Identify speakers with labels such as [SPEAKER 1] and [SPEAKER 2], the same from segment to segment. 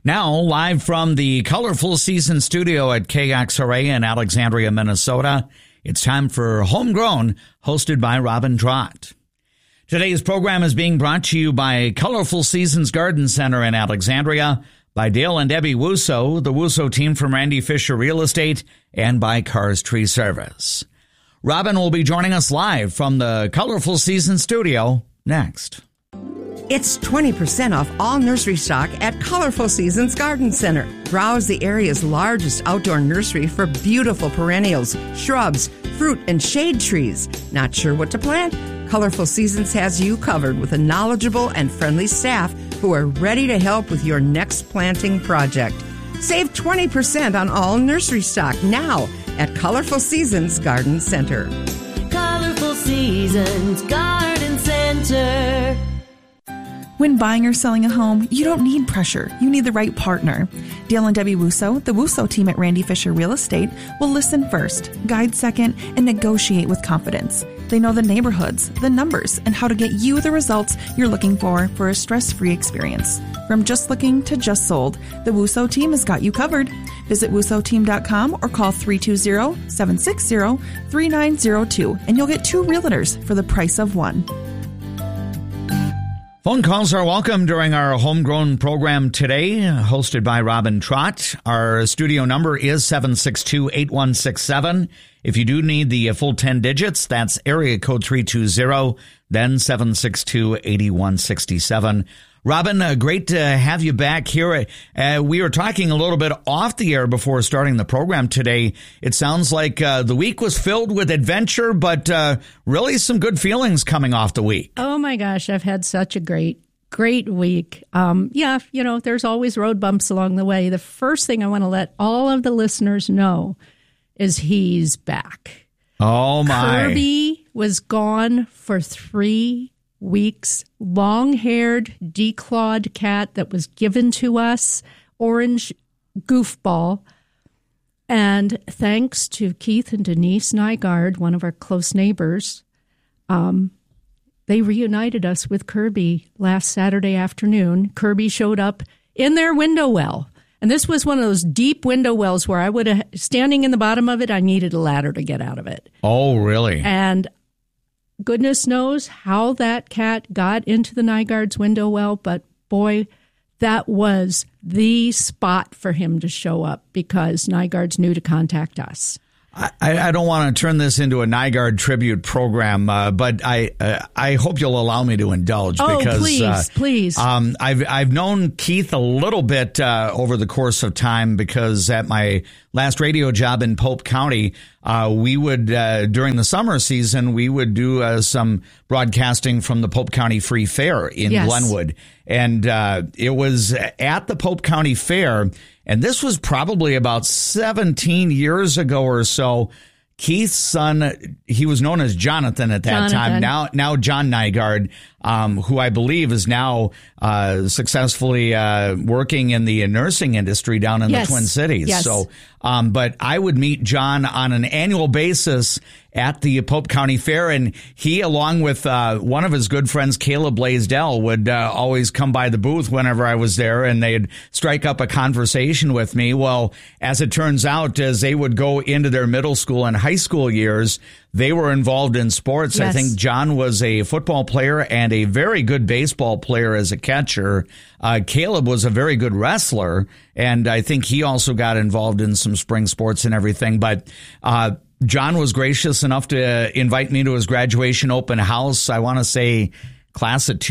[SPEAKER 1] Now, live from the Colorful Season studio at KXRA in Alexandria, Minnesota, it's time for Homegrown, hosted by Robin Trott. Today's program is being brought to you by Colorful Seasons Garden Center in Alexandria, by Dale and Debbie Wusso, the Wusso team from Randy Fisher Real Estate, and by Cars Tree Service. Robin will be joining us live from the Colorful Season studio next.
[SPEAKER 2] It's 20% off all nursery stock at Colorful Seasons Garden Center. Browse the area's largest outdoor nursery for beautiful perennials, shrubs, fruit, and shade trees. Not sure what to plant? Colorful Seasons has you covered with a knowledgeable and friendly staff who are ready to help with your next planting project. Save 20% on all nursery stock now at Colorful Seasons Garden Center.
[SPEAKER 3] Colorful Seasons Garden Center.
[SPEAKER 4] When buying or selling a home, you don't need pressure. You need the right partner. Dale and Debbie Wusso, the Wusso team at Randy Fisher Real Estate, will listen first, guide second, and negotiate with confidence. They know the neighborhoods, the numbers, and how to get you the results you're looking for a stress-free experience. From just looking to just sold, the Wusso team has got you covered. Visit WussoTeam.com or call 320-760-3902, and you'll get 2 realtors for the price of 1.
[SPEAKER 1] Phone calls are welcome during our Homegrown program today, hosted by Robin Trott. Our studio number is 762-8167. If you do need the full 10 digits, that's area code 320, then 762-8167. Robin, great to have you back here. We were talking a little bit off the air before starting the program today. It sounds like the week was filled with adventure, but really some good feelings coming off the week.
[SPEAKER 5] Oh, my gosh. I've had such a great week. There's always road bumps along the way. The first thing I want to let all of the listeners know is he's back.
[SPEAKER 1] Oh, my.
[SPEAKER 5] Kirby was gone for 3 weeks. Long-haired, declawed cat that was given to us, orange goofball. And thanks to Keith and Denise Nygaard, one of our close neighbors, they reunited us with Kirby last Saturday afternoon. Kirby showed up in their window well. And this was one of those deep window wells where I would have, standing in the bottom of it, I needed a ladder to get out of it.
[SPEAKER 1] Oh, really?
[SPEAKER 5] And goodness knows how that cat got into the Nygaard's window well, but boy, that was the spot for him to show up because Nygaard's knew to contact us.
[SPEAKER 1] I don't want to turn this into a Nygaard tribute program, but I hope you'll allow me to indulge.
[SPEAKER 5] Oh,
[SPEAKER 1] because,
[SPEAKER 5] please.
[SPEAKER 1] I've known Keith a little bit over the course of time because at my last radio job in Pope County, we would during the summer season we would do some broadcasting from the Pope County Free Fair in Glenwood, and it was at the Pope County Fair. And this was probably about 17 years ago or so. Keith's son, he was known as Jonathan at that time. Now John Nygaard, who I believe is now successfully working in the nursing industry down in the Twin Cities.
[SPEAKER 5] Yes.
[SPEAKER 1] So, but I would meet John on an annual basis at the Pope County Fair, and he, along with one of his good friends, Caleb Blaisdell, would always come by the booth whenever I was there, and they'd strike up a conversation with me. Well, as it turns out, as they would go into their middle school and high school years, they were involved in sports.
[SPEAKER 5] Yes.
[SPEAKER 1] I think John was a football player and a very good baseball player as a catcher. Caleb was a very good wrestler, and I think he also got involved in some spring sports and everything. But John was gracious enough to invite me to his graduation open house. I want to say class of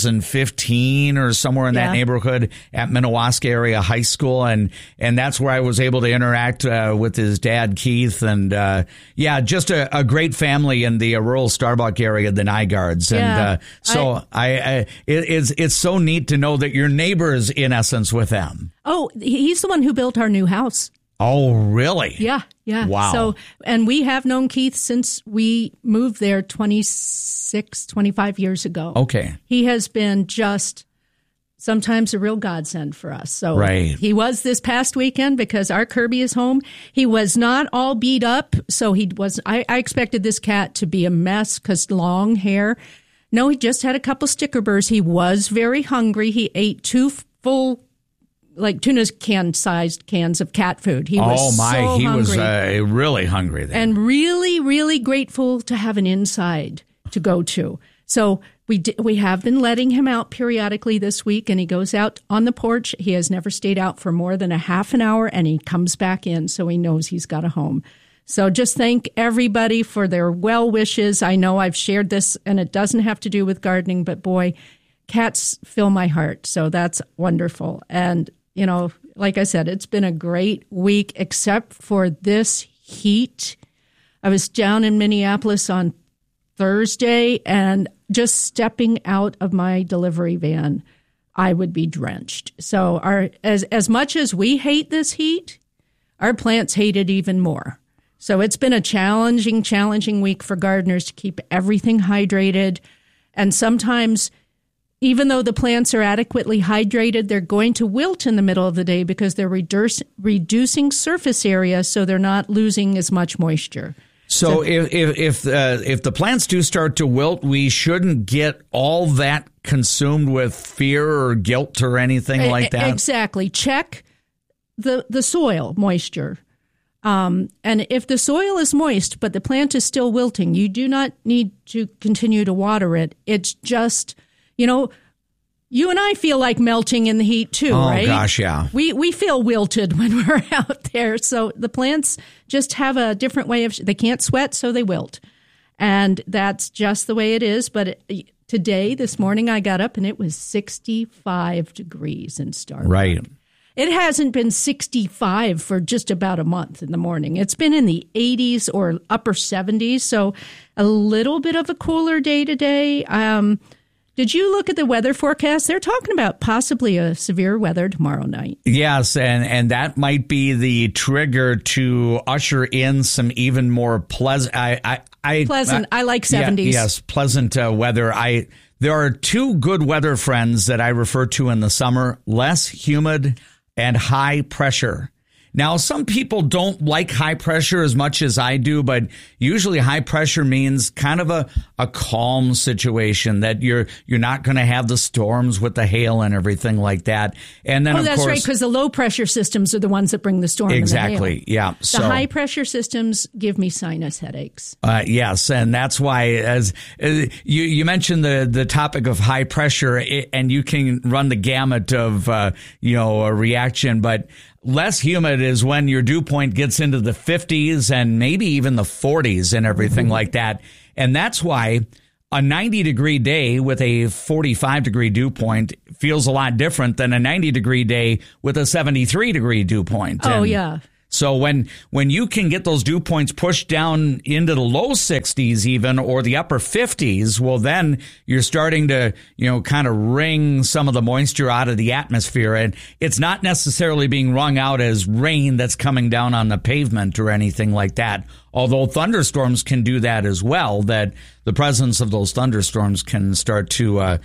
[SPEAKER 1] 2015 or somewhere in that neighborhood at Minnewaska Area High School. And that's where I was able to interact with his dad, Keith. And just a great family in the rural Starbuck area, the Nygaards. And it's so neat to know that your neighbors, in essence, with them.
[SPEAKER 5] Oh, he's the one who built our new house.
[SPEAKER 1] Oh, really?
[SPEAKER 5] Yeah.
[SPEAKER 1] Wow.
[SPEAKER 5] So, and we have known Keith since we moved there 25 years ago.
[SPEAKER 1] Okay.
[SPEAKER 5] He has been just sometimes a real godsend for us. So he was this past weekend because our Kirby is home. He was not all beat up. So he was, I expected this cat to be a mess because long hair. No, he just had a couple sticker burrs. He was very hungry. He ate 2 full like tuna can-sized cans of cat food. He was
[SPEAKER 1] he
[SPEAKER 5] hungry.
[SPEAKER 1] was really hungry then.
[SPEAKER 5] And really, really grateful to have an inside to go to. So we have been letting him out periodically this week, and he goes out on the porch. He has never stayed out for more than a half an hour, and he comes back in, so he knows he's got a home. So just thank everybody for their well wishes. I know I've shared this, and it doesn't have to do with gardening, but boy, cats fill my heart. So that's wonderful. And, you know, like I said, it's been a great week, except for this heat. I was down in Minneapolis on Thursday, and just stepping out of my delivery van, I would be drenched. So as much as we hate this heat, our plants hate it even more. So it's been a challenging week for gardeners to keep everything hydrated. And sometimes, even though the plants are adequately hydrated, they're going to wilt in the middle of the day because they're reducing surface area, so they're not losing as much moisture.
[SPEAKER 1] So if the plants do start to wilt, we shouldn't get all that consumed with fear or guilt or anything like that?
[SPEAKER 5] Exactly. Check the soil moisture. And if the soil is moist, but the plant is still wilting, you do not need to continue to water it. It's just, you know, you and I feel like melting in the heat too, right? Oh,
[SPEAKER 1] gosh, yeah.
[SPEAKER 5] We feel wilted when we're out there. So the plants just have a different way of, they can't sweat, so they wilt. And that's just the way it is. But today, this morning, I got up and it was 65 degrees in Starbuck.
[SPEAKER 1] Right.
[SPEAKER 5] It hasn't been 65 for just about a month in the morning. It's been in the 80s or upper 70s, so a little bit of a cooler day today. Did you look at the weather forecast? They're talking about possibly a severe weather tomorrow night.
[SPEAKER 1] Yes, and that might be the trigger to usher in some even more pleasant. I like
[SPEAKER 5] 70s.
[SPEAKER 1] Yes, pleasant weather. There are two good weather friends that I refer to in the summer: less humid and high pressure. Now, some people don't like high pressure as much as I do, but usually high pressure means kind of a calm situation, that you're not going to have the storms with the hail and everything like that. And then,
[SPEAKER 5] that's right, because the low pressure systems are the ones that bring the storm.
[SPEAKER 1] Exactly.
[SPEAKER 5] And the hail.
[SPEAKER 1] Yeah.
[SPEAKER 5] The high pressure systems give me sinus headaches.
[SPEAKER 1] Yes, and that's why, as you mentioned the topic of high pressure, and you can run the gamut of a reaction, but less humid is when your dew point gets into the 50s and maybe even the 40s and everything like that. And that's why a 90-degree day with a 45-degree dew point feels a lot different than a 90-degree day with a 73-degree dew point.
[SPEAKER 5] Oh, yeah.
[SPEAKER 1] So when you can get those dew points pushed down into the low 60s even, or the upper 50s, well, then you're starting to, kind of wring some of the moisture out of the atmosphere. And it's not necessarily being wrung out as rain that's coming down on the pavement or anything like that. Although thunderstorms can do that as well, that the presence of those thunderstorms can start to,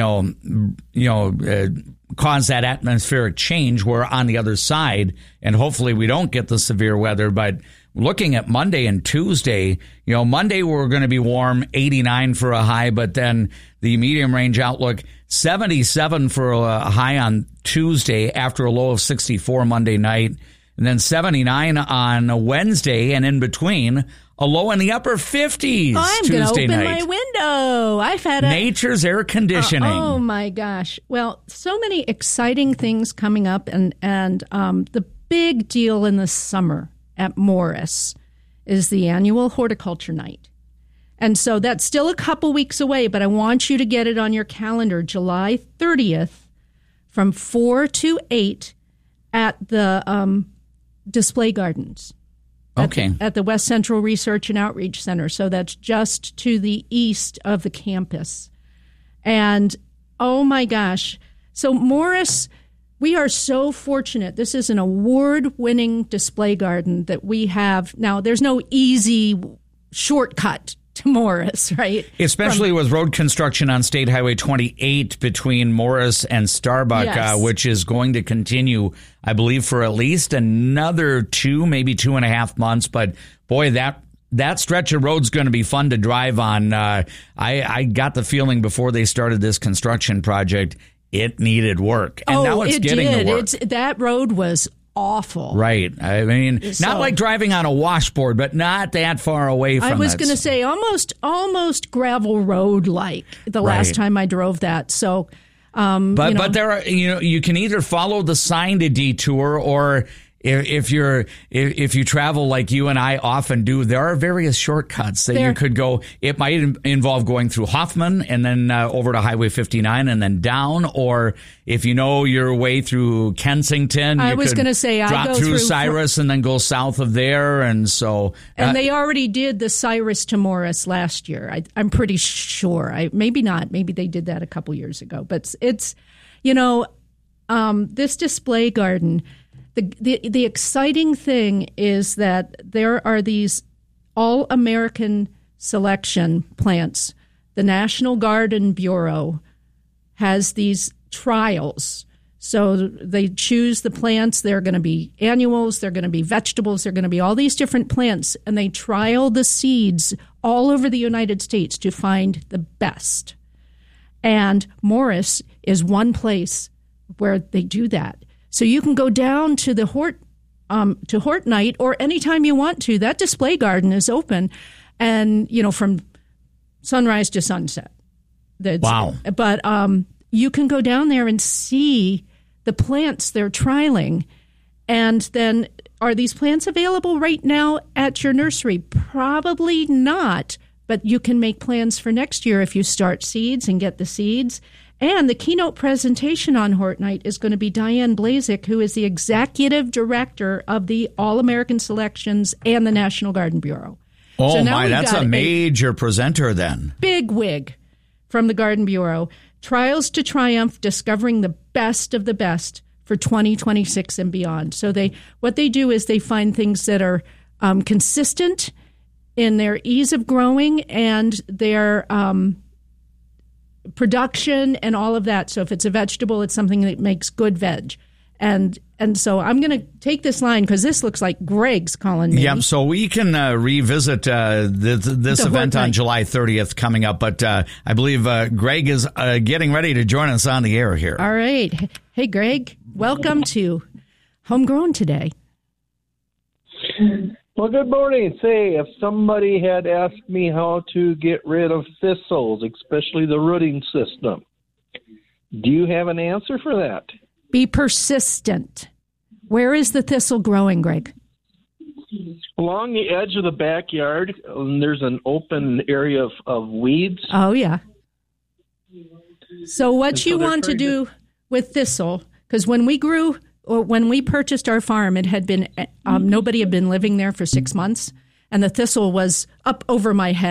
[SPEAKER 1] cause that atmospheric change. We're on the other side, and hopefully we don't get the severe weather. But looking at Monday and Tuesday, Monday we're going to be warm, 89 for a high, but then the medium range outlook, 77 for a high on Tuesday after a low of 64 Monday night. And then 79 on Wednesday, and in between, a low in the upper 50s.
[SPEAKER 5] I'm going to open my window. I've had
[SPEAKER 1] nature's air conditioning.
[SPEAKER 5] Oh my gosh! Well, so many exciting things coming up, and the big deal in the summer at Morris is the annual horticulture night, and so that's still a couple weeks away. But I want you to get it on your calendar, July 30th, from 4 to 8 at the Display Gardens. At the West Central Research and Outreach Center. So that's just to the east of the campus. And oh my gosh. So Morris, we are so fortunate. This is an award-winning display garden that we have. Now, there's no easy shortcut to Morris, right?
[SPEAKER 1] Especially with road construction on State Highway 28 between Morris and Starbuck, yes. Which is going to continue, I believe, for at least another 2, maybe 2.5 months. But boy, that stretch of road's going to be fun to drive on. I got the feeling before they started this construction project, it needed work. And now it's getting
[SPEAKER 5] did.
[SPEAKER 1] to work.
[SPEAKER 5] That road was awful.
[SPEAKER 1] Right. I mean, not like driving on a washboard, but not that far away from it.
[SPEAKER 5] I was going to say almost gravel road like the last time I drove that. So,
[SPEAKER 1] but there are, you can either follow the sign to detour, or if you travel like you and I often do, there are various shortcuts that you could go. It might involve going through Hoffman and then over to Highway 59 and then down, or if you know your way through Kensington,
[SPEAKER 5] I was going to say
[SPEAKER 1] drop
[SPEAKER 5] I go
[SPEAKER 1] through Cyrus and then go south of there, and so.
[SPEAKER 5] And they already did the Cyrus to Morris last year. I'm pretty sure. Maybe not. Maybe they did that a couple years ago. But it's, this display garden. The exciting thing is that there are these all-American selection plants. The National Garden Bureau has these trials. So they choose the plants. They're going to be annuals. They're going to be vegetables. They're going to be all these different plants. And they trial the seeds all over the United States to find the best. And Morris is one place where they do that. So you can go down to the Hort Night, or anytime you want to. That display garden is open, and from sunrise to sunset.
[SPEAKER 1] Wow!
[SPEAKER 5] But you can go down there and see the plants they're trialing, and then are these plants available right now at your nursery? Probably not, but you can make plans for next year if you start seeds and get the seeds. And the keynote presentation on Hort Night is going to be Diane Blazik, who is the executive director of the All-American Selections and the National Garden Bureau.
[SPEAKER 1] Oh, so my, that's a major presenter then.
[SPEAKER 5] Big wig from the Garden Bureau. Trials to Triumph, discovering the best of the best for 2026 and beyond. So what they do is they find things that are consistent in their ease of growing and their production and all of that. So if it's a vegetable, it's something that makes good veg. And so I'm going to take this line because this looks like Greg's calling me.
[SPEAKER 1] Yep, so we can revisit this event on July 30th coming up. But I believe Greg is getting ready to join us on the air here.
[SPEAKER 5] All right. Hey, Greg, welcome to Homegrown Today.
[SPEAKER 6] Well, good morning. Say, if somebody had asked me how to get rid of thistles, especially the rooting system, do you have an answer for that?
[SPEAKER 5] Be persistent. Where is the thistle growing, Greg?
[SPEAKER 6] Along the edge of the backyard, there's an open area of weeds.
[SPEAKER 5] Oh, yeah. So what you want to do with thistle, because when we purchased our farm, it had been nobody had been living there for 6 months, and the thistle was up over my head.